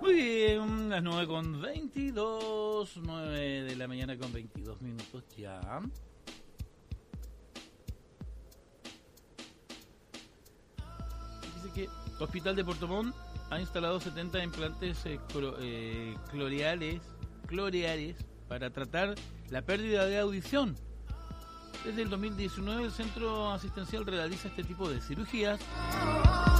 Muy bien, las 9:22, 9 de la mañana con 22 minutos ya. Dice que Hospital de Puerto Montt ha instalado 70 implantes cloreares para tratar la pérdida de audición. Desde el 2019 el centro asistencial realiza este tipo de cirugías